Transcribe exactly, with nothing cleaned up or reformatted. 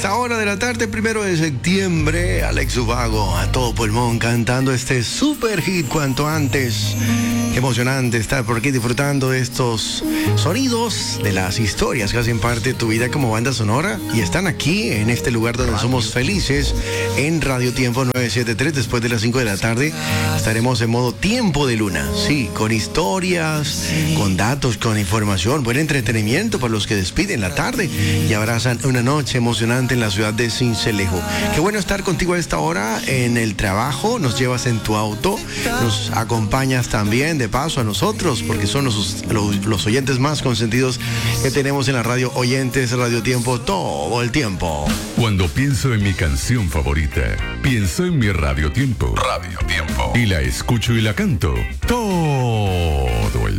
esta hora de la tarde, primero de septiembre, Alex Ubago a todo pulmón cantando este super hit cuanto antes. Qué emocionante estar por aquí disfrutando de estos sonidos, de las historias que hacen parte de tu vida como banda sonora y están aquí en este lugar donde somos felices, en Radio Tiempo novecientos setenta y tres. Después de las cinco de la tarde estaremos en modo Tiempo de Luna, sí, con historias, con datos, con información, buen entretenimiento para los que despiden la tarde y abrazan una noche emocionante en la ciudad de Sincelejo. Qué bueno estar contigo a esta hora en el trabajo, nos llevas en tu auto, nos acompañas también de paso a nosotros, porque son los, los, los oyentes más consentidos que tenemos en la radio, oyentes Radio Tiempo todo el tiempo. Cuando pienso en mi canción favorita, pienso en mi Radio Tiempo. Radio Tiempo. Y la escucho y la canto todo